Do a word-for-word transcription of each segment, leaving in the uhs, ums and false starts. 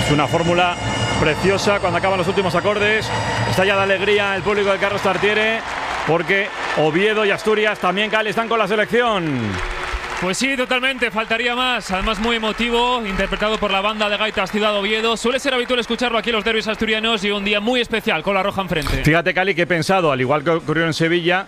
Es una fórmula preciosa cuando acaban los últimos acordes. Estalla de alegría el público del Carlos Tartiere, porque Oviedo y Asturias también, Cali, están con la selección. Pues sí, totalmente, faltaría más. Además muy emotivo, interpretado por la banda de gaitas Ciudad Oviedo. Suele ser habitual escucharlo aquí en los derbis asturianos y un día muy especial con la roja enfrente. Fíjate, Cali, que he pensado, al igual que ocurrió en Sevilla,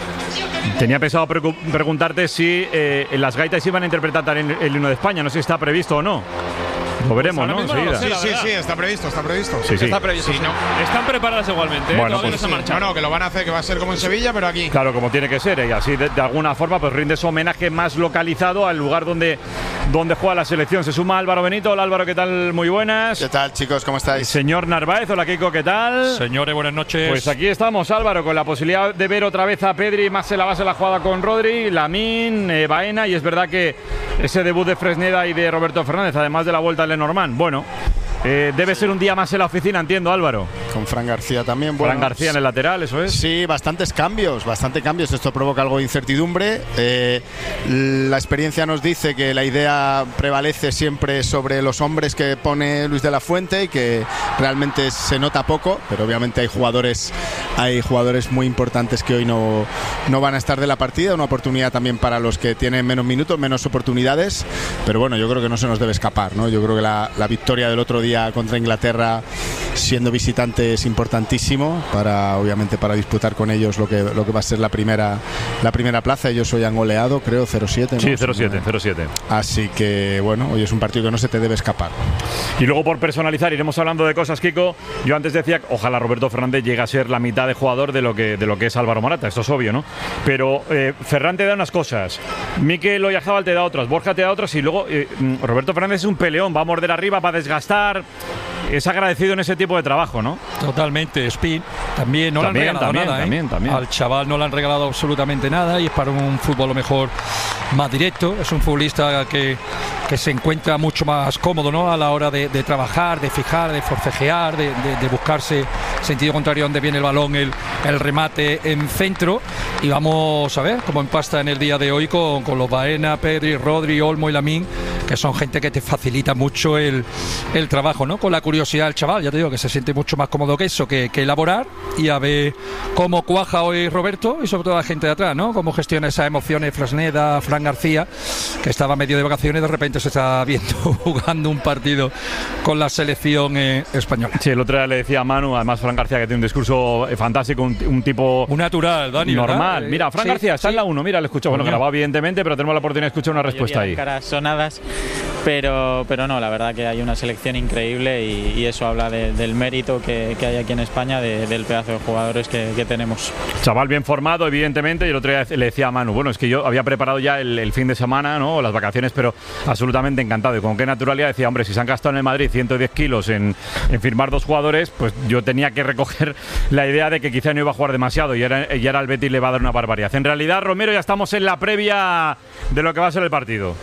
tenía pensado preguntarte si eh, las gaitas iban a interpretar también el himno de España. No sé si está previsto o no. Lo veremos, pues ¿no? Enseguida. Sí, sí, sí, está previsto, está previsto. Sí, sí. Está previsto. Sí, no. Están preparadas igualmente. Bueno, ¿eh? pues, no se marchan. No, no, que lo van a hacer, que va a ser como en Sevilla, pero aquí. Claro, como tiene que ser, ¿eh? Y así de, de alguna forma pues rindes homenaje más localizado al lugar donde, donde juega la selección. Se suma Álvaro Benito. Hola, Álvaro, ¿qué tal? Muy buenas. ¿Qué tal, chicos? ¿Cómo estáis? Señor Narváez, hola, Kiko, ¿qué tal? Señores, buenas noches. Pues aquí estamos, Álvaro, con la posibilidad de ver otra vez a Pedri, más en la base de la jugada con Rodri, Lamín, eh, Baena, y es verdad que ese debut de Fresneda y de Roberto Fernández, además de la vuelta de Lenormand, bueno, eh, debe ser un día más en la oficina, entiendo, Álvaro. Con Fran García también. Fran Bueno, García en el lateral, eso es. Sí, bastantes cambios, bastante cambios. Esto provoca algo de incertidumbre. Eh, la experiencia nos dice que la idea prevalece siempre sobre los hombres que pone Luis de la Fuente y que realmente se nota poco, pero obviamente hay jugadores, hay jugadores muy importantes que hoy no, no van a estar de la partida. Una oportunidad también para los que tienen menos minutos, menos oportunidades. Pero bueno, yo creo que no se nos debe escapar, ¿no? Yo creo que la, la victoria del otro día contra Inglaterra, siendo visitante, es importantísimo para, obviamente, para disputar con ellos lo que, lo que va a ser la primera, la primera plaza. Ellos hoy han goleado, creo, cero siete, ¿no? Sí, cero siete, cero siete. Así que, bueno, hoy es un partido que no se te debe escapar. Y luego, por personalizar, iremos hablando de cosas, Kiko. Yo antes decía que ojalá Roberto Fernández llegue a ser la mitad de jugador de lo que, de lo que es Álvaro Morata. Esto es obvio, ¿no? Pero eh, Ferran te da unas cosas, Mikel Oyarzabal te da otras, Borja te da otras, y luego eh, Roberto Fernández es un peleón, va a morder arriba, va a desgastar. Es agradecido en ese tipo de trabajo, ¿no? Totalmente. Spin también no también, le han regalado también, nada, ¿eh? también, también. Al chaval no le han regalado absolutamente nada y es para un fútbol a lo mejor más directo. Es un futbolista que, que se encuentra mucho más cómodo, ¿no? A la hora de, de trabajar, de fijar, de forcejear, de, de, de buscarse sentido contrario donde viene el balón, el, el remate en centro. Y vamos a ver cómo empasta en el día de hoy con, con los Baena, Pedri, Rodri, Olmo y Lamín, que son gente que te facilita mucho el, el trabajo, ¿no? Con la curiosidad del chaval, ya te digo que se siente mucho más cómodo que eso, que, que elaborar, y a ver cómo cuaja hoy Roberto y sobre todo la gente de atrás, ¿no? Cómo gestiona esas emociones Fresneda, Fran García, que estaba medio de vacaciones y de repente se está viendo jugando un partido con la selección eh, española. Sí, el otro día le decía a Manu, además Fran García, que tiene un discurso eh, fantástico, un, un tipo un natural, Dani, normal. ¿verdad? Mira, Fran sí, García está sí. en la uno, mira, le escucho, bueno, grabado evidentemente, pero tenemos la oportunidad de escuchar una respuesta ahí. Caras sonadas, pero, pero no, la verdad que hay una selección increíble y, y eso habla de, del mérito que, que hay aquí en España, de, del pedazo de jugadores que, que tenemos. Chaval bien formado, evidentemente, y el otro día le decía a Manu, bueno, es que yo había preparado ya el, el fin de semana, ¿no? Las vacaciones, pero absolutamente encantado. Y con qué naturalidad decía, hombre, si se han gastado en el Madrid ciento diez kilos en, en firmar dos jugadores, pues yo tenía que recoger la idea de que quizá no iba a jugar demasiado y ahora, y ahora al Betis le va a dar una barbaridad. En realidad, Romero, ya estamos en la previa de lo que va a ser el partido.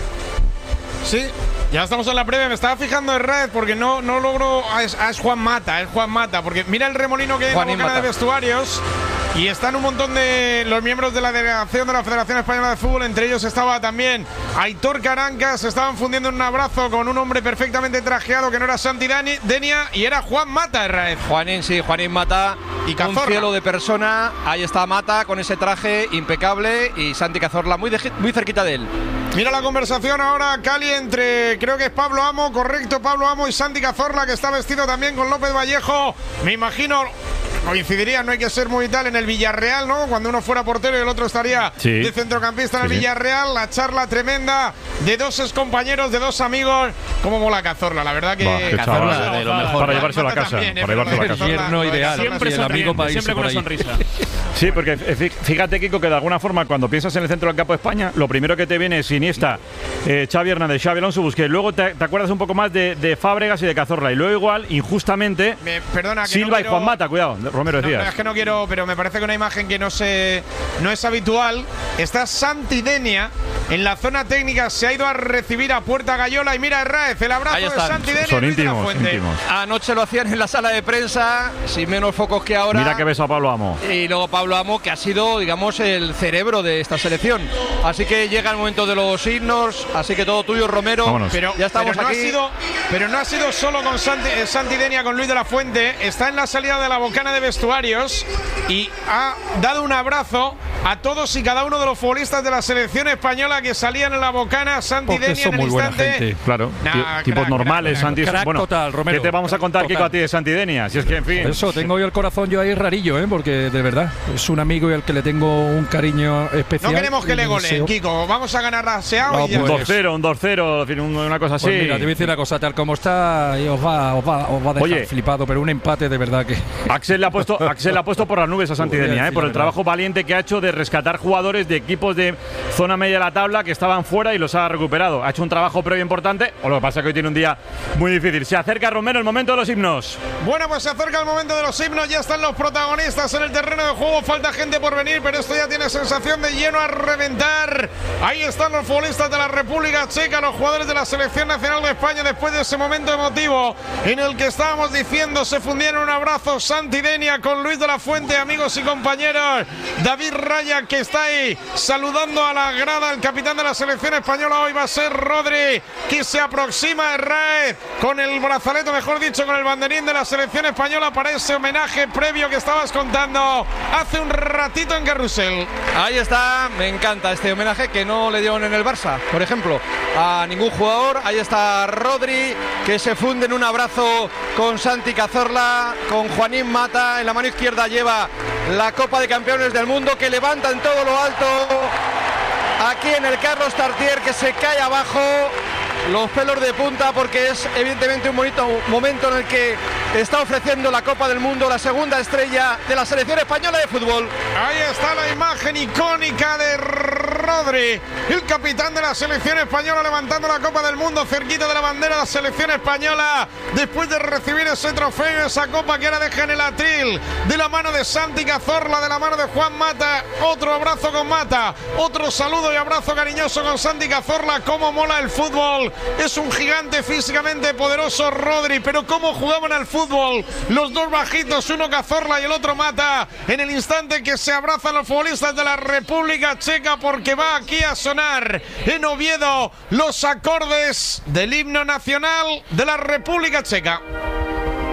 Sí, ya estamos en la previa. Me estaba fijando en red porque no, no logro. Ah, es, ah, es Juan Mata, es Juan Mata. Porque mira el remolino que hay en la boca de vestuarios. Y están un montón de los miembros de la delegación de la Federación Española de Fútbol. Entre ellos estaba también Aitor Carancas. Se estaban fundiendo en un abrazo con un hombre perfectamente trajeado que no era Santi Dani, Denia y era Juan Mata, Raed. Juanín, sí, Juanín Mata. Y Cazorla. Un cielo de persona. Ahí está Mata con ese traje impecable. Y Santi Cazorla muy, de, muy cerquita de él. Mira la conversación ahora, Cali, entre, creo que es Pablo Amo, correcto, Pablo Amo y Santi Cazorla, que está vestido también con López Vallejo. Me imagino, coincidiría, no hay que ser muy tal, en el Villarreal, ¿no? Cuando uno fuera portero y el otro estaría sí. de centrocampista en el sí, Villarreal. La charla tremenda de dos excompañeros, de dos amigos. ¿Cómo mola Cazorla? La verdad que bah, Cazorla de lo mejor. Para llevarse a la casa. También, ¿eh? Para llevarse a la casa. El yerno ideal. Siempre, el amigo país siempre con una sonrisa. Sí, porque fíjate, Kiko, que de alguna forma cuando piensas en el centro del campo de España, lo primero que te viene es Iniesta, eh, Xavi Hernández, Xavi Alonso, Busquets. Luego te, te acuerdas un poco más de, de Fábregas y de Cazorla. Y luego igual, injustamente, me, perdona, que Silva no quiero, y Juan Mata. Cuidado, Romero decías. No, es que no quiero, pero me parece que una imagen que no, se, no es habitual. Está Santi Denia en la zona técnica se ha ido a recibir a Puerta Gallola. Y mira, Herráez, el abrazo de Santi Denia. Son íntimos, íntimos. Anoche lo hacían en la sala de prensa, sin menos focos que ahora. Mira que beso a Pablo Amo. Y luego Pablo Amo, que ha sido, digamos, el cerebro de esta selección. Así que llega el momento de los himnos, así que todo tuyo, Romero. Vámonos. Pero, ya estamos pero no aquí. Ha sido, pero no ha sido solo con Santi, eh, Santi Denia, con Luis de la Fuente. Está en la salida de la bocana de vestuarios y ha dado un abrazo a todos y cada uno de los futbolistas de la selección española que salían en la bocana. Santi Porque Denia son en el muy buena instante. gente. Claro, Nah, tipos crack, normales, crack, Santi. crack Bueno, total, Romero. ¿qué te vamos a contar, Total. Kiko, a ti de Santi Denia? Si es que, en fin. Eso, tengo yo el corazón yo ahí rarillo, ¿eh? Porque de verdad es un amigo y al que le tengo un cariño especial. No queremos que y le golen, deseo- Kiko. Vamos a ganar raseado No, y ya. Un pues- dos cero, un dos cero, en fin, un- una cosa así. Pues mira, te voy a decir una cosa, tal como está, y os va, os va, os va a dejar Oye. flipado, pero un empate de verdad que. Axel le ha puesto, Axel le ha puesto por las nubes a Santi Voy a Denia, ¿eh? decir por la el verdad. trabajo valiente que ha hecho de rescatar jugadores de equipos de zona media de la tabla que estaban fuera y los ha recuperado. Ha hecho un trabajo previo importante, o lo que pasa es que hoy tiene un día muy difícil. Se acerca, Romero, el momento de los himnos. Bueno, pues se acerca el momento de los himnos. Ya están los protagonistas en el terreno de juego. Falta gente por venir, pero esto ya tiene sensación de lleno a reventar. Ahí están los futbolistas de la República Checa, los jugadores de la Selección Nacional de España, después de ese momento emotivo en el que estábamos diciendo se fundieron. Un abrazo Santi Denia con Luis de la Fuente, amigos y compañeros. David Raya, que está ahí saludando a la grada. El capitán de la Selección Española hoy va a ser Rodri, que se aproxima a Herráez con el brazalete, mejor dicho, con el banderín de la Selección Española para ese homenaje previo que estabas contando hace un ratito en Carrusel. Ahí está, me encanta este homenaje que no le dieron en el Barça, por ejemplo, a ningún jugador. Ahí está Rodri, que se funde en un abrazo con Santi Cazorla, con Juanín Mata. En la mano izquierda lleva la Copa de Campeones del Mundo, que levanta en todo lo alto. Aquí en el Carlos Tartier, que se cae abajo, los pelos de punta, porque es evidentemente un bonito momento en el que está ofreciendo la Copa del Mundo, la segunda estrella de la selección española de fútbol. Ahí está la imagen icónica de Rodri, el capitán de la selección española, levantando la Copa del Mundo cerquita de la bandera de la selección española, después de recibir ese trofeo, esa copa que ahora deja en el atril, de la mano de Santi Cazorla, de la mano de Juan Mata. Otro abrazo con Mata, otro saludo y abrazo cariñoso con Santi Cazorla. Cómo mola el fútbol, es un gigante físicamente poderoso Rodri, pero cómo jugaban al fútbol los dos bajitos, uno Cazorla y el otro Mata, en el instante que se abrazan los futbolistas de la República Checa, porque va aquí a sonar en Oviedo los acordes del himno nacional de la República Checa.